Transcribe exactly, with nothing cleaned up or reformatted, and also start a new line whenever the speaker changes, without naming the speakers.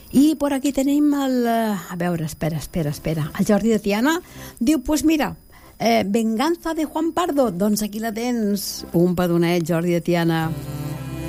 I per aquí tenim el... A veure, espera, espera, espera. El Jordi de Tiana diu, pues mira, eh, Venganza de Juan Pardo. Doncs aquí la tens. Un pedonet, Jordi de Tiana.